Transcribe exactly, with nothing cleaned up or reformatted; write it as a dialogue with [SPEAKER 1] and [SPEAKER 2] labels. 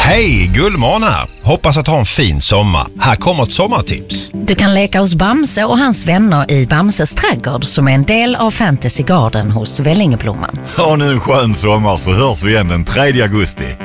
[SPEAKER 1] Hej, Gullmån här. Hoppas att ha en fin sommar. Här kommer ett sommartips.
[SPEAKER 2] Du kan leka hos Bamse och hans vänner i Bamses trädgård som är en del av Fantasy Garden hos Vällingeblomman.
[SPEAKER 3] Ha nu en skön sommar så hörs vi igen den tredje augusti.